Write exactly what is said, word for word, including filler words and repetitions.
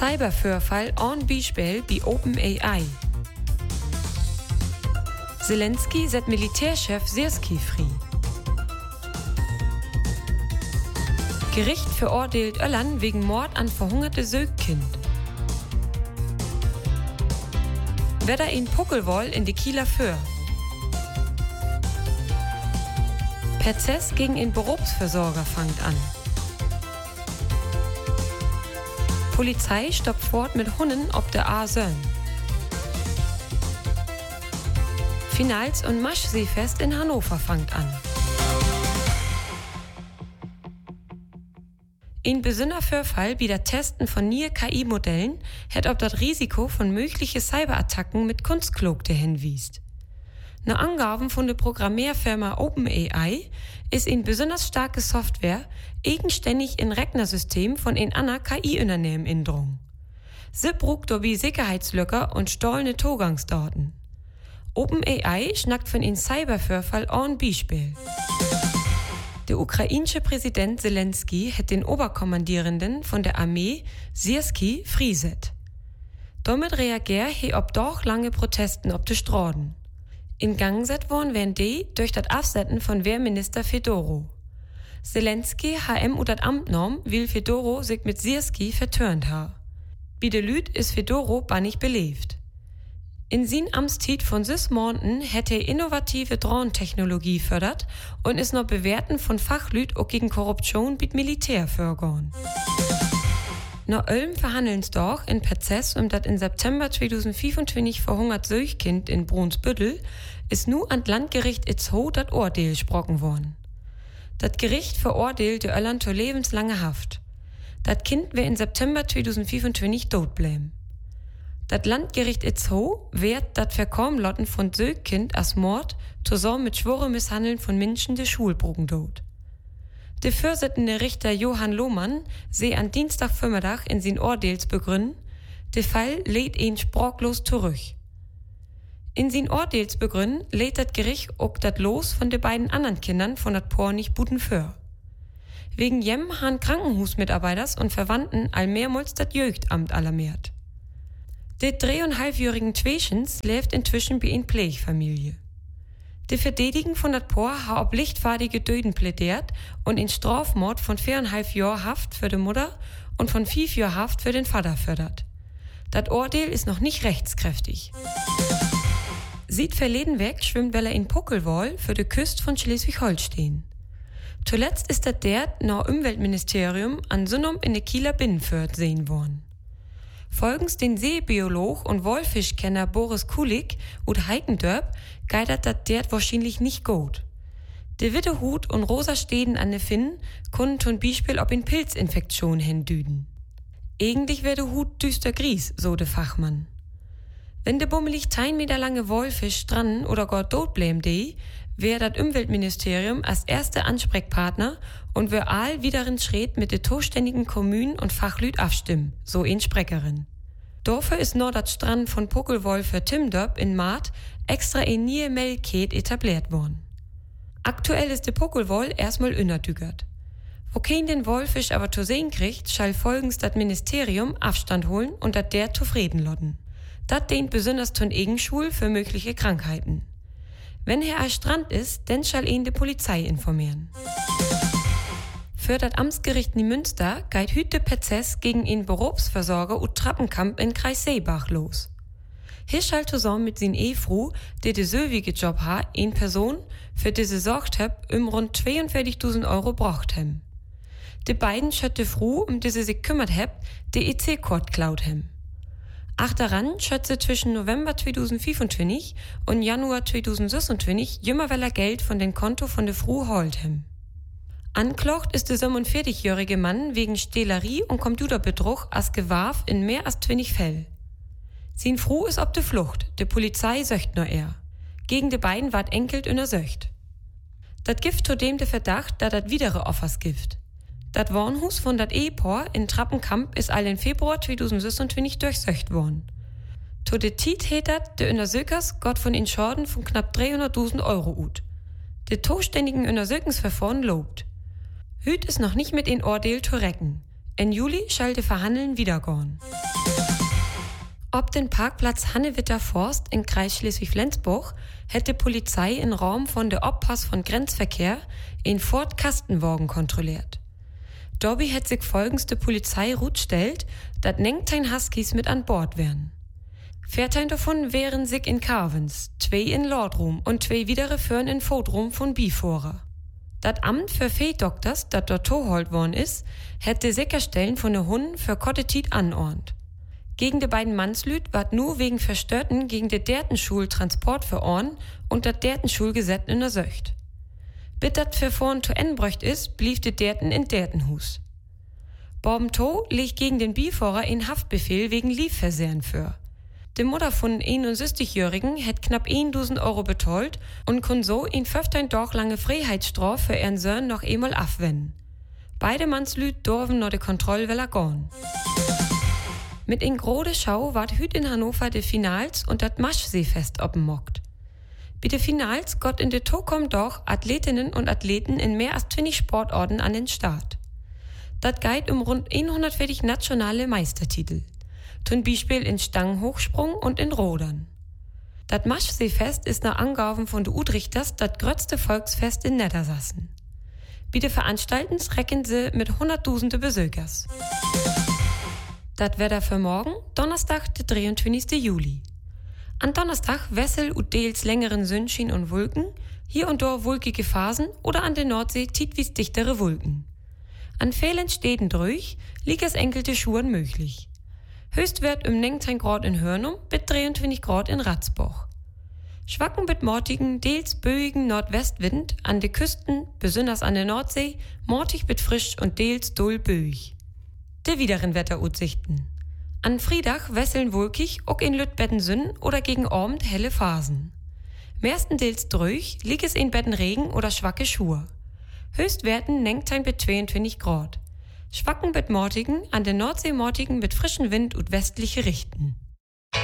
Cybervorfall on Beispiel bei OpenAI. Zelensky set Militärchef Syrski frei. Gericht verurteilt Irland wegen Mord an verhungerte Sögkind. Wedder in Puckelwoll in die Kieler Föhr. Prozess gegen einen Berufsversorger fangt an. Polizei stoppt fort mit Hunden ob der A-Söhn. Finals- und Maschseefest in Hannover fangt an. In besonderer Vorfall wie der Testen von neuen K I-Modellen hat ob das Risiko von möglichen Cyberattacken mit Kunstklugte hinwiest. Nach Angaben von der Programmierfirma OpenAI ist in besonders starke Software eigenständig in Rechnersystem von in anderen K I-Unternehmen indrungen. Sie brucht dabei Sicherheitslücker und stohlene Zugangsdaten. OpenAI schnackt von in Cybervorfall ein Beispiel. Der ukrainische Präsident Zelensky hat den Oberkommandierenden von der Armee Syrski frieset. Damit reagiert he ob doch lange Protesten ob de Straßen. In Gang set worden werden die durch das Absetzen von Wehrminister Fedorov. Zelensky ha em ut dat Amt norm, will Fedorov sich mit Syrski vertörnt ha. Bi de Lüt ist Fedorov bannig belebt. In sin Amtszeit von sechs Monaten hätte er innovative Drohnentechnologie fördert und ist noch bewerten von Fachlüt auch gegen Korruption mit Militär förgorn. Nach Ulm verhandeln's doch in Prozess um das in September zweitausendfünfundzwanzig verhungert Söchkind in Brunsbüttel ist nu an Landgericht Itzehoe dat Urteil gesprochen worden. Das Gericht verurteilte Irland zur lebenslange Haft. Das Kind wär in September zweitausendfünfundzwanzig tot bleiben. Das Landgericht Itzehoe wehrt das Verkommenlotten von Söchkind als Mord zusammen mit schwere Misshandeln von Menschen der Schulbrucken tot. Der vorsitzende Richter Johann Lohmann seh an Dienstagvormittag in sin Urteils begründen, der Fall lädt ihn sprachlos zurück. In sin Urteils begründen lädt das Gericht auch das Los von den beiden anderen Kindern von dat Paar nicht buten für. Wegen jem han Krankenhusmitarbeiters und Verwandten all mehrmals das Jugendamt alarmiert. Der dreieinhalbjährigen Tweschens lebt inzwischen bei in Pflegefamilie. Die Verdächtigen von dat Paar ha ob lichtfahrige Döden plädiert und in Strafmord von viereinhalb Jahr Haft für die Mutter und von fünf Jahr Haft für den Vater fördert. Das Urteil ist noch nicht rechtskräftig. Sieht verleden weg schwimmt Weller in Puckelwoll für die Küste von Schleswig-Holstein. Zuletzt ist das dert nach Umweltministerium an Sunnum in der Kieler Binnenfurt sehen worden. Folgens den Seebiolog und Walfischkenner Boris Kulik und Heikendörp geitert dat dert wahrscheinlich nicht gut. Der witte Hut und rosa Städen an der Finnen können zum Beispiel ob in Pilzinfektion hindüden. Eigentlich wär der Hut düster gries, so der Fachmann. Wenn der bummelig ein Meter lange Walfisch dran oder gar tot bleiben de, wär dat Umweltministerium als erster Ansprechpartner und wär all wiederin Schritt mit de zuständigen Kommunen und Fachlüt abstimmen, so in Sprecherin. Dafür ist nur dat Strand von Puckelwoll für Timdorp in Maat extra in nie Melket etabliert worden. Aktuell ist de Puckelwoll erstmal unnerdügert. Wo kein den Walfisch aber zu sehen kriegt, schall folgens dat Ministerium Abstand holen und dat der zufrieden lotten. Dat dient besonders zum Egenschul für mögliche Krankheiten. Wenn er als Strand ist, dann schall ihn die Polizei informieren. Für das Amtsgericht Niemünster geht hüt der Prozess gegen einen Berufsversorger und Trappenkamp in Kreis Seebach los. Hier schall zusammen mit sin Ehefrau, die de söwige Job ha, in Person, für die sie sorgt hab, um rund zweiundvierzigtausend Euro braucht hem. Die beiden schött de Frau, um die sie sich kümmert hab, de E C-Code klaut hem. Achteran schött sie zwischen November zweitausendfünfundzwanzig und Januar zweitausendsechsundzwanzig jümmerweller Geld von den Konto von der Frau holt hem. Anklagt ist der siebenundvierzigjährige Mann wegen Stehlerie und Computerbetrug als gewarf in mehr als zwanzig Fällen. Sin Frau ist ob de Flucht, de Polizei söcht nur er. Gegen de beiden ward enkelt untersöcht. Dat Gift zudem der Verdacht, da dat widere Offers Gift. Dat Wohnhaus von dat Ehepaar in Trappenkamp ist all in Februar zweitausendsechsundzwanzig durchsöcht worden. To de Tiet hetet de Untersökers Gott von in Schorden von knapp dreihunderttausend Euro ut. De zuständigen Untersökungsverfahren lobt. Hüt ist noch nicht mit in Urteil zu recken. In Juli schalte Verhandeln wieder gorn. Ob den Parkplatz Hannewitter Forst in Kreis Schleswig-Flensburg hätte Polizei im Raum von der Oppass von Grenzverkehr in Ford Kastenwagen kontrolliert. Dobby hätte sich folgens de Polizei rut stellt, dat neunzehn Huskies mit an Bord wären. vierzehn davon wären sich in Carvens, zwei in Lordrum und zwei widere führen in Fodrum von Biforer. Dat Amt für Viehdoktors, dat dort toholt worden is, hätte Sicherstellen von de Hunden für Kottetit anordnt. Gegen de beiden Mannslüt ward nur wegen Verstörten gegen de Dertenschul Transport verordnet und dat Dertenschulgesetz in der Söcht. Bis dat Verfahren zu Ende bröcht is, blieb de Derten in Dertenhus. Borben To legt gegen den Bifahrer in Haftbefehl wegen Liefversehren für. Die Mutter von einundsechzigjährigen hätt knapp tausend Euro betollt und kon so in fünfzehn Tage lange Freiheitsstrafe für ihren Sohn noch einmal abwenden. Beide Mannslüt dorfen noch de Kontrollweller gorn. Mit in grode Schau ward hüt in Hannover de Finals und dat Maschseefest oppenmockt. Bei de Finals gott in de To kommen doch Athletinnen und Athleten in mehr als zwanzig Sportorten an den Start. Dat geht um rund hundertvierzig nationale Meistertitel. Zum Beispiel in Stangenhochsprung und in Rodern. Dat Maschseefest ist nach Angaben von de Utrichters dat grötzte Volksfest in Niedersachsen. Bei de Veranstaltens recken sie mit hunderttausende Besuchers. Dat Wetter für morgen, Donnerstag, der dreiundzwanzigste Juli. An Donnerstag wessel und deels längeren Sonnenschein und Wolken, hier und dort wolkige Phasen oder an der Nordsee tietwies dichtere Wolken. An vielen Städten durch liegt es enkelte Schuhen möglich. Höchstwert um neunzehn Grad in Hörnum bis dreiundzwanzig Grad in Ratzbach. Schwacken mit mortigen, deels böigen Nordwestwind an de Küsten, besonders an der Nordsee, mortig mit frisch und deels doll böig. De wideren Wetteraussichten. An Friedach wesseln wolkig, auch in Lütbetten-Sünn oder gegen Abend helle Phasen. Mestendeels dröch liegt es in Betten Regen oder schwacke Schuhe. Höchstwerten neunzehn bis zweiundzwanzig Grad. Schwacken mit mortigen, an der Nordsee mortigen mit frischen Wind und westliche Richten.